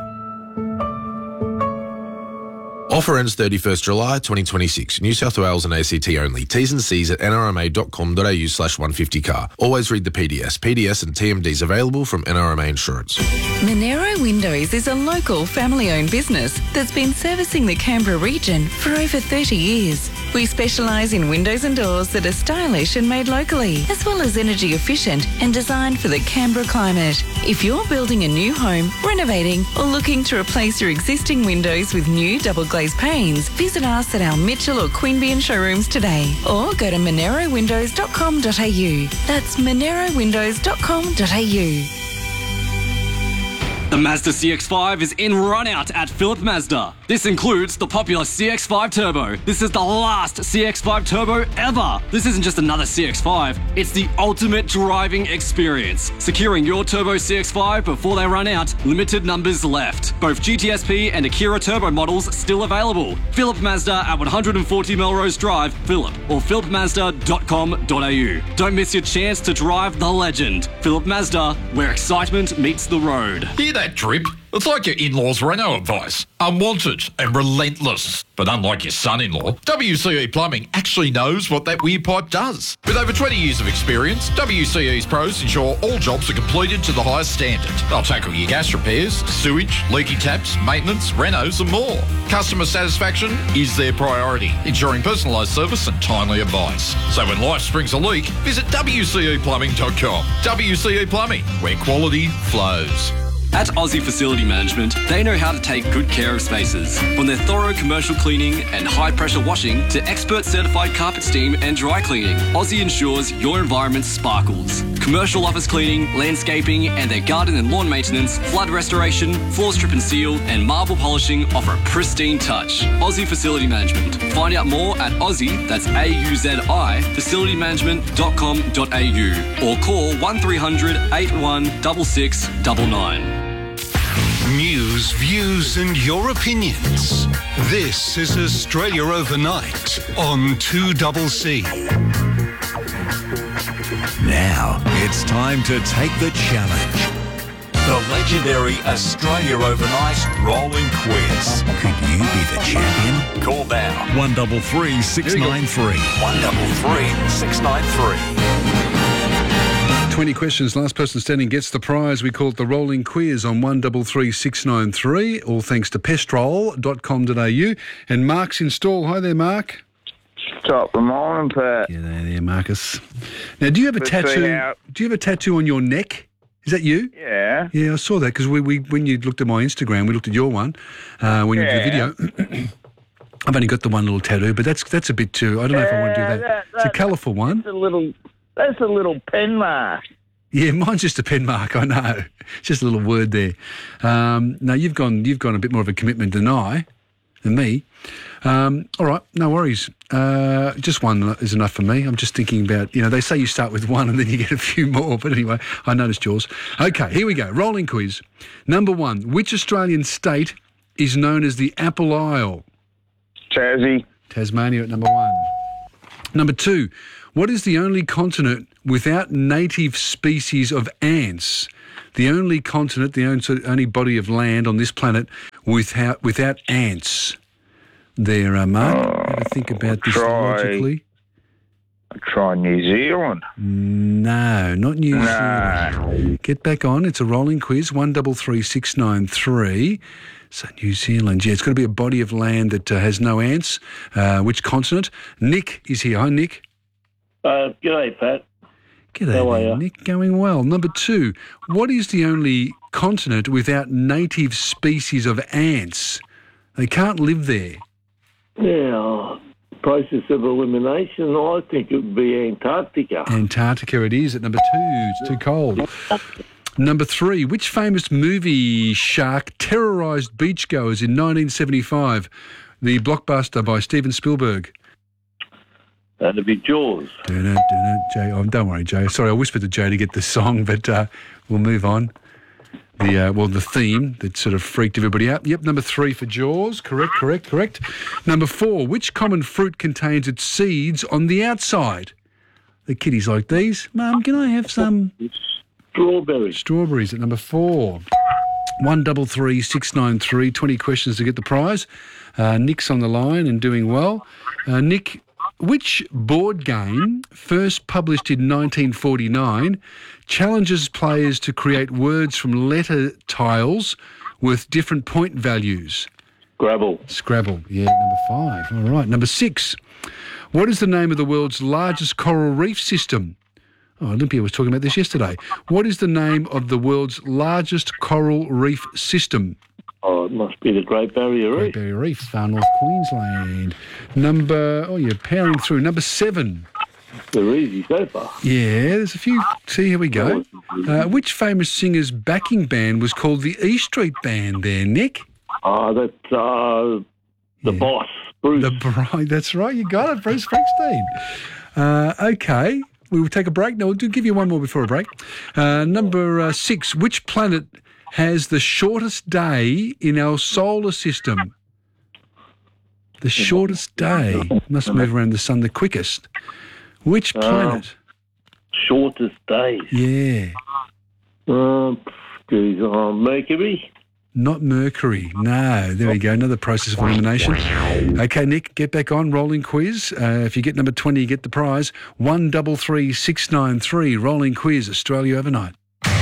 Offer ends 31st July 2026. New South Wales and ACT only. T's and C's at nrma.com.au/150car. Always read the PDS. PDS and TMDs available from NRMA Insurance. Monero Windows is a local family-owned business that's been servicing the Canberra region for over 30 years. We specialise in windows and doors that are stylish and made locally, as well as energy efficient and designed for the Canberra climate. If you're building a new home, renovating, or looking to replace your existing windows with new double glazed panes, visit us at our Mitchell or Queanbeyan showrooms today, or go to monerowindows.com.au. That's monerowindows.com.au. The Mazda CX-5 is in run-out at Phillip Mazda. This includes the popular CX-5 Turbo. This is the last CX-5 Turbo ever. This isn't just another CX-5, it's the ultimate driving experience. Securing your Turbo CX-5 before they run out, limited numbers left. Both GTSP and Akira Turbo models still available. Phillip Mazda at 140 Melrose Drive, Phillip, or phillipmazda.com.au. Don't miss your chance to drive the legend. Phillip Mazda, where excitement meets the road. Hear that drip? It's like your in-laws' reno advice. Unwanted and relentless. But unlike your son-in-law, WCE Plumbing actually knows what that weird pipe does. With over 20 years of experience, WCE's pros ensure all jobs are completed to the highest standard. They'll tackle your gas repairs, sewage, leaky taps, maintenance, renos and more. Customer satisfaction is their priority, ensuring personalised service and timely advice. So when life springs a leak, visit WCEplumbing.com. WCE Plumbing, where quality flows. At Aussie Facility Management, they know how to take good care of spaces. From their thorough commercial cleaning and high-pressure washing to expert certified carpet steam and dry cleaning, Aussie ensures your environment sparkles. Commercial office cleaning, landscaping, and their garden and lawn maintenance, flood restoration, floor strip and seal, and marble polishing offer a pristine touch. Aussie Facility Management. Find out more at Aussie, that's AUZI, facilitymanagement.com.au or call 1300 81 6699. News, views and your opinions. This is Australia Overnight on 2CC. Now it's time to take the challenge. The legendary Australia Overnight Rolling Quiz. Could you be the champion? Call now. 133 693. 133 693. 20 questions. Last person standing gets the prize. We call it the rolling quiz on 133 693. All thanks to pestrol.com.au. And Mark's in stall. Hi there, Mark. Top of the morning, Pat. G'day there, Marcus. Now, do you have a tattoo? Do you have a tattoo on your neck? Is that you? Yeah. Yeah, I saw that because we when you looked at my Instagram, we looked at your one when you did the video. I've only got the one little tattoo, but that's a bit too. I don't know if I want to do that. It's a colourful one. That's a little pen mark. Yeah, mine's just a pen mark. I know, it's just a little word there. No, you've gone a bit more of a commitment than me. All right, no worries. Just one is enough for me. I'm just thinking about, they say you start with one and then you get a few more. But anyway, I noticed yours. Okay, here we go. Rolling quiz. Number 1, which Australian state is known as the Apple Isle? Tasmania at number 1. Number 2, what is the only continent without native species of ants? The only continent, the only body of land on this planet without ants. There, Mark. Have a think about this logically. Try New Zealand. No, not New Zealand. Get back on. It's a rolling quiz. 133693. So New Zealand. Yeah, it's got to be a body of land that has no ants. Which continent? Nick is here. Hi, Nick. G'day, Pat. G'day, How are you? Nick. Going well. Number 2, what is the only continent without native species of ants? They can't live there. Yeah, process of elimination, I think it would be Antarctica. Antarctica it is at number 2. It's too cold. Number 3, which famous movie shark terrorised beachgoers in 1975? The blockbuster by Steven Spielberg. That'd be Jaws. Jay. Oh, don't worry, Jay. Sorry, I whispered to Jay to get the song, but we'll move on. The theme that sort of freaked everybody out. Yep, number 3 for Jaws. Correct. Number 4, which common fruit contains its seeds on the outside? The kiddies like these. Mum, can I have some? Strawberries. Strawberries at number 4. 133693. 20 questions to get the prize. Nick's on the line and doing well. Nick, which board game, first published in 1949, challenges players to create words from letter tiles with different point values? Scrabble, yeah, number 5. All right, number 6. What is the name of the world's largest coral reef system? Oh, Olympia was talking about this yesterday. What is the name of the world's largest coral reef system? Oh, it must be the Great Barrier Reef. Great Barrier Reef, far north Queensland. You're powering through. Number 7. They're easy so far. Yeah, there's a few. See, here we go. Which famous singer's backing band was called the E Street Band there, Nick? That's the boss, Bruce. That's right, you got it, Bruce Springsteen. Okay, we will take a break. No, we'll give you one more before a break. Number 6, which planet has the shortest day in our solar system? The shortest day. Must move around the sun the quickest. Which planet? Shortest day. Yeah. Mercury? Not Mercury. No. There we go. Another process of elimination. Okay, Nick, get back on. Rolling quiz. If you get number 20, you get the prize. 133693. Rolling quiz. Australia overnight.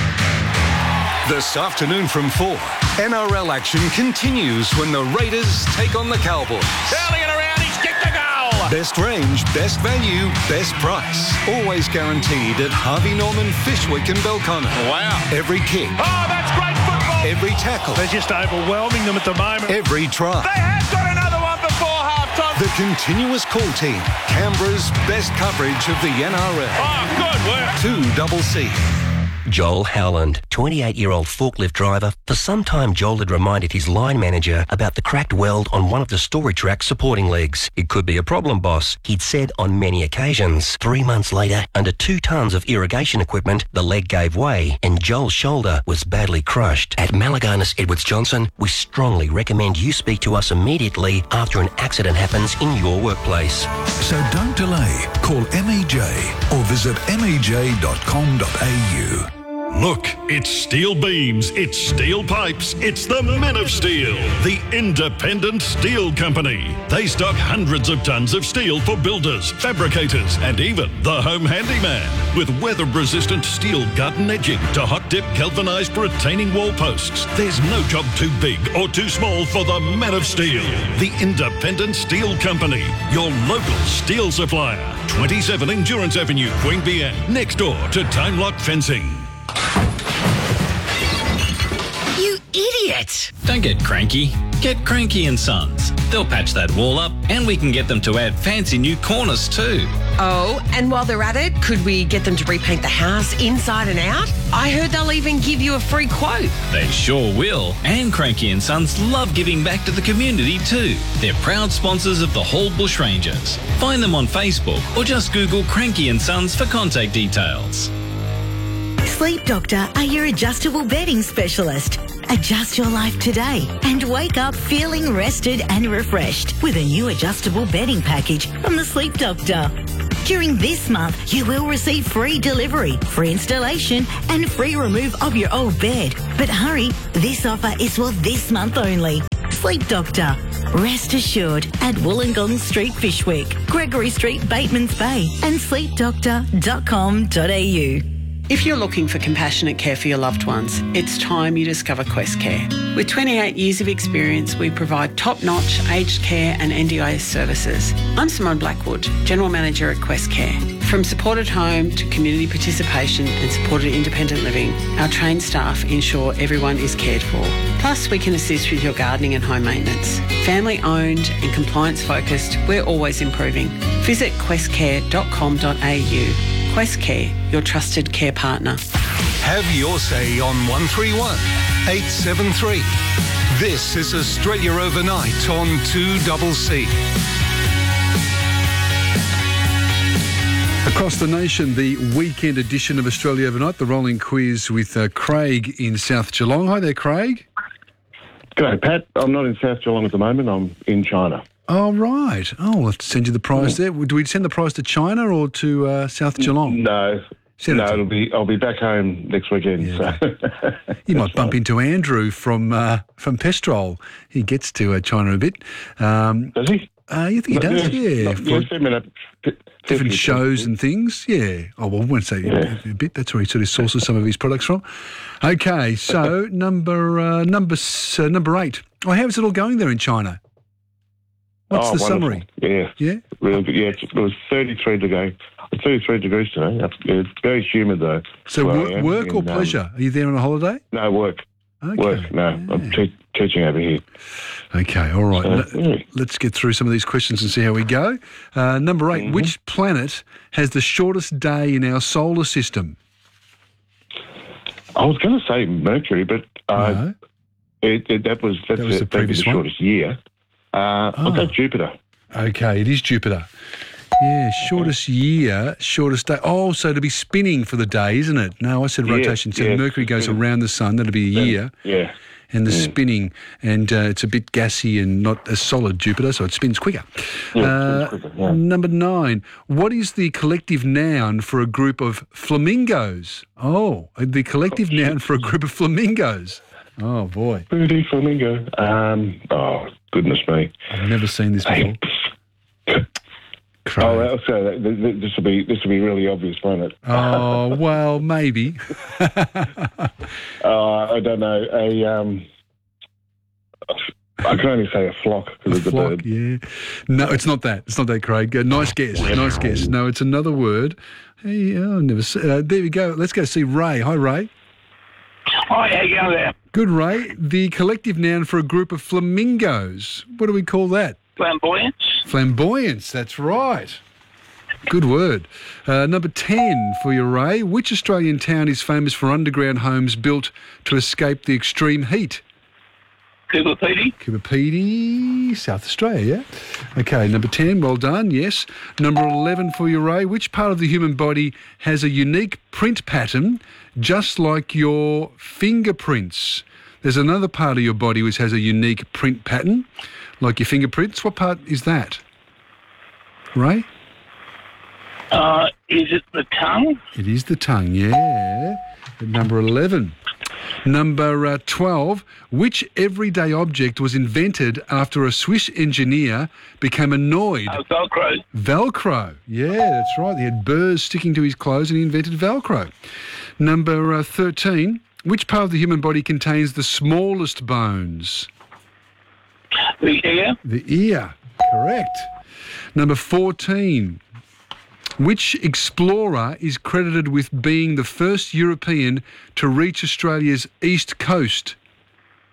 This afternoon from 4, NRL action continues when the Raiders take on the Cowboys. Curling it around, he's kicked the goal! Best range, best value, best price. Always guaranteed at Harvey Norman Fish Week in Belconnen. Wow. Every kick. Oh, that's great football! Every tackle. They're just overwhelming them at the moment. Every try. They have got another one before half-time. The continuous call team. Canberra's best coverage of the NRL. Oh, good work. 2CC. Joel Howland, 28-year-old forklift driver. For some time, Joel had reminded his line manager about the cracked weld on one of the story track supporting legs. It could be a problem, boss, he'd said on many occasions. 3 months later, under 2 tons of irrigation equipment, the leg gave way and Joel's shoulder was badly crushed. At Malaganas Edwards Johnson, we strongly recommend you speak to us immediately after an accident happens in your workplace. So don't delay. Call MEJ or visit mej.com.au. Look, it's steel beams, it's steel pipes, it's the Men of Steel, the independent steel company. They stock hundreds of tons of steel for builders, fabricators, and even the home handyman. With weather-resistant steel garden edging to hot-dip galvanised retaining wall posts, there's no job too big or too small for the Men of Steel, the independent steel company, your local steel supplier. 27 Endurance Avenue, Queanbeyan, next door to Time Lock Fencing. idiot! Don't get cranky. Get Cranky and Sons. They'll patch that wall up and we can get them to add fancy new corners too. Oh, and while they're at it, could we get them to repaint the house inside and out? I heard they'll even give you a free quote. They sure will. And Cranky and Sons love giving back to the community too. They're proud sponsors of the Hall Bushrangers. Find them on Facebook or just Google Cranky and Sons for contact details. Sleep Doctor are your adjustable bedding specialist. Adjust your life today and wake up feeling rested and refreshed with a new adjustable bedding package from the Sleep Doctor. During this month, you will receive free delivery, free installation and free remove of your old bed. But hurry, this offer is for this month only. Sleep Doctor. Rest assured at Wollongong Street, Fishwick, Gregory Street, Batemans Bay and sleepdoctor.com.au. If you're looking for compassionate care for your loved ones, it's time you discover Quest Care. With 28 years of experience, we provide top-notch aged care and NDIS services. I'm Simone Blackwood, General Manager at Quest Care. From supported home to community participation and supported independent living, our trained staff ensure everyone is cared for. Plus, we can assist with your gardening and home maintenance. Family-owned and compliance-focused, we're always improving. Visit questcare.com.au. Quest Care, your trusted care partner. Have your say on 131 873. This is Australia Overnight on 2CC. Across the nation, the weekend edition of Australia Overnight, the rolling quiz with Craig in South Geelong. Hi there, Craig. G'day, Pat. I'm not in South Geelong at the moment. I'm in China. Oh, right. Oh, we'll have to send you the prize there. Do we send the prize to China or to South Geelong? No. I'll be back home next weekend. Yeah. So. You might bump into Andrew from Pestrol. He gets to China a bit. Does he? You think he does? Yeah. For different shows and things. Yeah. Oh, well, I won't say a bit. That's where he sort of sources some of his products from. Okay, so number 8. Oh, how is it all going there in China? What's the wonderful. summary? Yeah. Yeah? Really good. Yeah, it was 33 degrees today. It's very humid, though. So work or pleasure? Are you there on a holiday? No, work. Okay. Work, no. I'm teaching over here. Okay, all right. So, Let's get through some of these questions and see how we go. Number 8, which planet has the shortest day in our solar system? I was going to say Mercury, but No. that was the previous one? shortest year. I'll go Jupiter. Okay, it is Jupiter. Yeah, shortest year, shortest day. Oh, so to be spinning for the day, isn't it? No, I said rotation. So Mercury goes around the sun. That'll be a year. Yeah. And the spinning, and it's a bit gassy and not as solid, Jupiter, so it spins quicker. Number 9, what is the collective noun for a group of flamingos? Oh, the collective noun for a group of flamingos. Oh, boy. Pretty flamingo. Oh, goodness me. I've never seen this before. Oh, so this will be really obvious, won't it? Oh, well, maybe. I don't know. I can only say a flock because of the bird. Yeah. No, it's not that. It's not that, Craig. Nice guess. Nice guess. No, it's another word. Hey, there we go. Let's go see Ray. Hi, Ray. Hi, how you going there? Good, Ray. The collective noun for a group of flamingos. What do we call that? Flamboyance. Flamboyance, that's right. Good word. Number 10 for you, Ray. Which Australian town is famous for underground homes built to escape the extreme heat? Cooper Pedy, South Australia, yeah? Okay, number 10, well done, yes. Number 11 for you, Ray. Which part of the human body has a unique print pattern just like your fingerprints? There's another part of your body which has a unique print pattern, like your fingerprints. What part is that? Ray? Is it the tongue? It is the tongue, yeah. At number 11. Number 12. Which everyday object was invented after a Swiss engineer became annoyed? Velcro. Velcro. Yeah, that's right. He had burrs sticking to his clothes and he invented Velcro. Number 13. Which part of the human body contains the smallest bones? The ear. The ear. Correct. Number 14. Which explorer is credited with being the first European to reach Australia's east coast?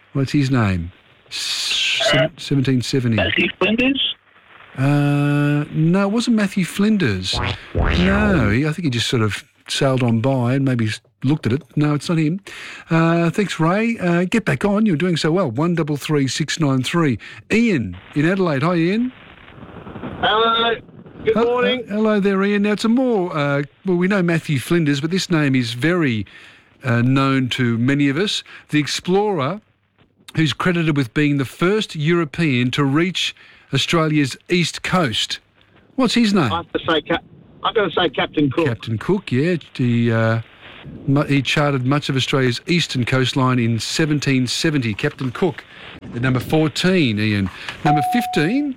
What's his name? 1770. Matthew Flinders? No, it wasn't Matthew Flinders. No, I think he just sort of sailed on by and maybe looked at it. No, it's not him. Thanks, Ray. Get back on. You're doing so well. 133693. Ian in Adelaide. Hi, Ian. Hello. Good morning. Hello there, Ian. Now, it's a more, well, we know Matthew Flinders, but this name is very known to many of us. The explorer who's credited with being the first European to reach Australia's east coast. What's his name? I've got to say Captain Cook. Captain Cook, yeah. He charted much of Australia's eastern coastline in 1770. Captain Cook. At number 14, Ian. Number 15.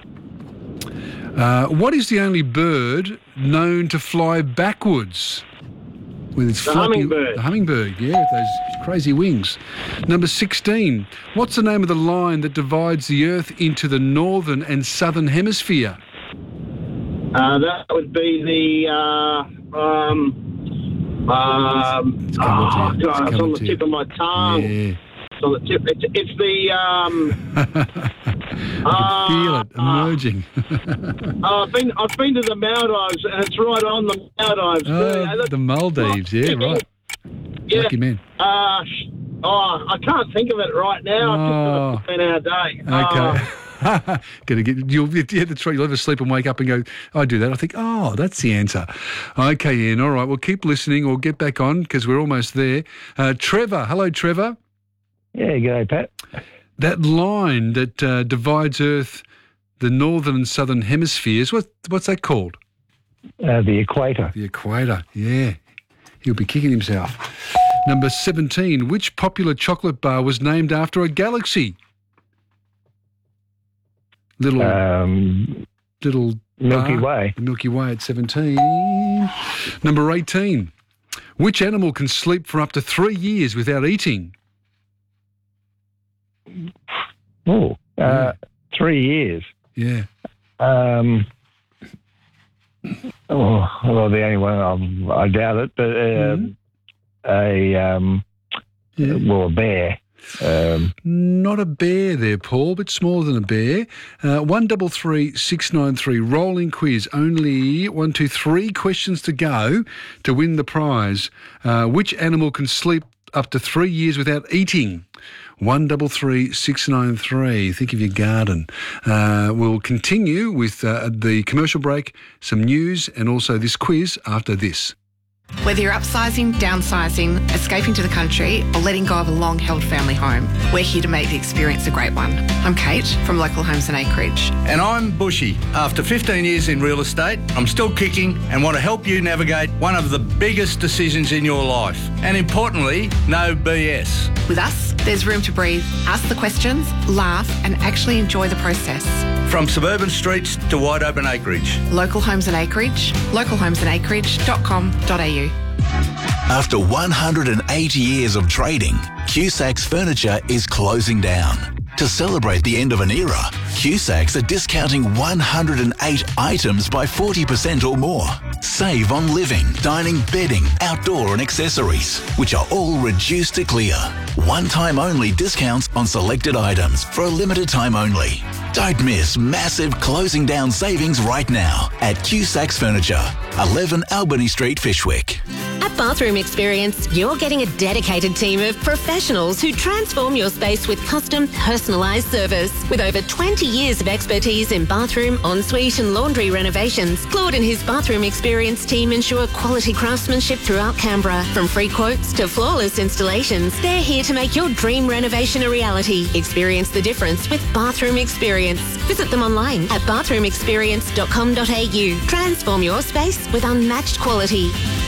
What is the only bird known to fly backwards? With its hummingbird. The hummingbird, yeah, with those crazy wings. Number 16. What's the name of the line that divides the Earth into the northern and southern hemisphere? That would be the. It's on the tip of my tongue. Yeah. It's on the tip. It's the. I feel it emerging. I've been to the Maldives, and it's right on the Maldives. The Maldives, yeah, right. Yeah. Lucky man. I can't think of it right now. I've just got a 10-hour day. Okay. That's right. You'll ever sleep and wake up and go, I do that. I think, that's the answer. Okay, Ian. All right. Well, keep listening or get back on because we're almost there. Trevor. Hello, Trevor. Yeah, g'day, Pat. That line that divides Earth, the northern and southern hemispheres, what's that called? The equator. The equator, yeah. He'll be kicking himself. Number 17. Which popular chocolate bar was named after a galaxy? Little Milky Way. The Milky Way at 17. Number 18. Which animal can sleep for up to 3 years without eating? 3 years. Yeah. Well, the only one I doubt it, but a bear. Not a bear there, Paul, but smaller than a bear. 133693, rolling quiz. Only 3 questions to go to win the prize. Which animal can sleep up to 3 years without eating? 133693. Think of your garden. We'll continue with the commercial break, some news, and also this quiz after this. Whether you're upsizing, downsizing, escaping to the country, or letting go of a long-held family home, we're here to make the experience a great one. I'm Kate from Local Homes and Acreage. And I'm Bushy. After 15 years in real estate, I'm still kicking and want to help you navigate one of the biggest decisions in your life. And importantly, no BS. With us, there's room to breathe, ask the questions, laugh, and actually enjoy the process. From suburban streets to wide open acreage. Local Homes and Acreage, localhomesandacreage.com.au. After 108 years of trading, Cusacks Furniture is closing down. To celebrate the end of an era, Cusacks are discounting 108 items by 40% or more. Save on living, dining, bedding, outdoor and accessories, which are all reduced to clear. One-time only discounts on selected items for a limited time only. Don't miss massive closing down savings right now at Cusacks Furniture, 11 Albany Street, Fishwick. At Bathroom Experience, you're getting a dedicated team of professionals who transform your space with custom, personalised service. With over 20 years of expertise in bathroom, ensuite and laundry renovations, Claude and his Bathroom Experience team ensure quality craftsmanship throughout Canberra. From free quotes to flawless installations, they're here to make your dream renovation a reality. Experience the difference with Bathroom Experience. Visit them online at bathroomexperience.com.au. Transform your space with unmatched quality.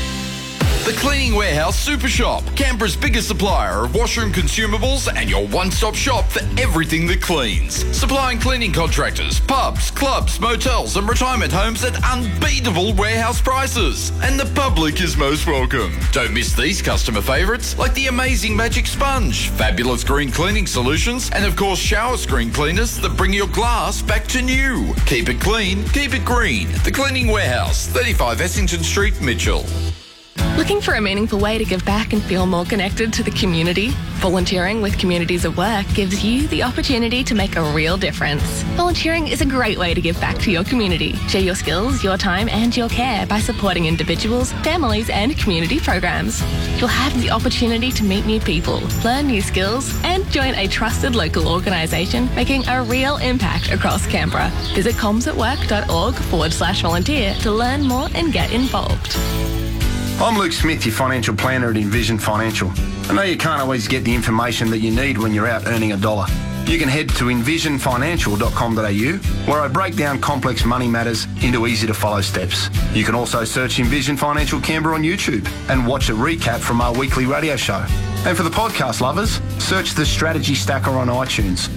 The Cleaning Warehouse Super Shop, Canberra's biggest supplier of washroom consumables and your one-stop shop for everything that cleans. Supplying cleaning contractors, pubs, clubs, motels and retirement homes at unbeatable warehouse prices. And the public is most welcome. Don't miss these customer favourites like the amazing Magic Sponge, fabulous green cleaning solutions, and of course shower screen cleaners that bring your glass back to new. Keep it clean, keep it green. The Cleaning Warehouse, 35 Essington Street, Mitchell. Looking for a meaningful way to give back and feel more connected to the community? Volunteering with Communities at Work gives you the opportunity to make a real difference. Volunteering is a great way to give back to your community. Share your skills, your time and your care by supporting individuals, families and community programs. You'll have the opportunity to meet new people, learn new skills and join a trusted local organisation making a real impact across Canberra. Visit comsatwork.org/volunteer to learn more and get involved. I'm Luke Smith, your financial planner at Envision Financial. I know you can't always get the information that you need when you're out earning a dollar. You can head to envisionfinancial.com.au, where I break down complex money matters into easy-to-follow steps. You can also search Envision Financial Canberra on YouTube and watch a recap from our weekly radio show. And for the podcast lovers, search The Strategy Stacker on iTunes.